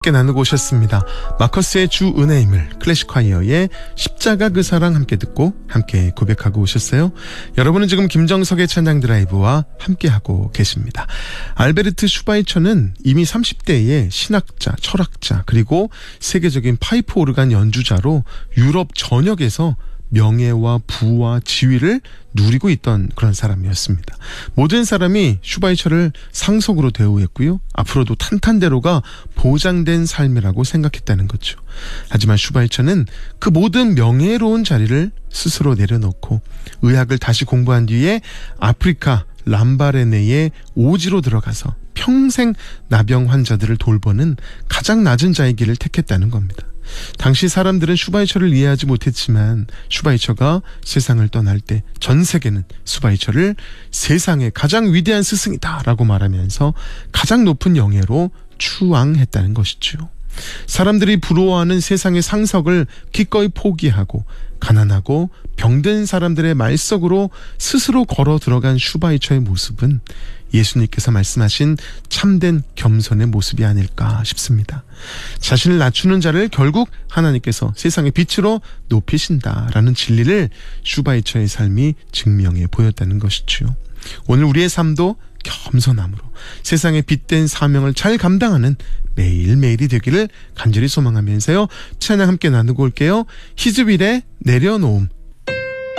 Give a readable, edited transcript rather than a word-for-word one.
함께 나누고 오셨습니다. 마커스의 주 은혜의 힘을, 클래식콰이어의 십자가 그 사랑 함께 듣고 함께 고백하고 오셨어요. 여러분은 지금 김정석의 찬양 드라이브와 함께하고 계십니다. 알베르트 슈바이처는 이미 30대에 신학자, 철학자, 그리고 세계적인 파이프 오르간 연주자로 유럽 전역에서 명예와 부와 지위를 누리고 있던 그런 사람이었습니다. 모든 사람이 슈바이처를 상속으로 대우했고요. 앞으로도 탄탄대로가 보장된 삶이라고 생각했다는 거죠. 하지만 슈바이처는 그 모든 명예로운 자리를 스스로 내려놓고 의학을 다시 공부한 뒤에 아프리카 람바레네의 오지로 들어가서 평생 나병 환자들을 돌보는 가장 낮은 자의 길을 택했다는 겁니다. 당시 사람들은 슈바이처를 이해하지 못했지만 슈바이처가 세상을 떠날 때 전 세계는 슈바이처를 세상의 가장 위대한 스승이다라고 말하면서 가장 높은 영예로 추앙했다는 것이죠. 사람들이 부러워하는 세상의 상석을 기꺼이 포기하고 가난하고 병든 사람들의 말석으로 스스로 걸어 들어간 슈바이처의 모습은 예수님께서 말씀하신 참된 겸손의 모습이 아닐까 싶습니다. 자신을 낮추는 자를 결국 하나님께서 세상의 빛으로 높이신다라는 진리를 슈바이처의 삶이 증명해 보였다는 것이죠. 오늘 우리의 삶도 겸손함으로 세상의 빛된 사명을 잘 감당하는 매일매일이 되기를 간절히 소망하면서요. 찬양 함께 나누고 올게요. 히즈윌의 내려놓음.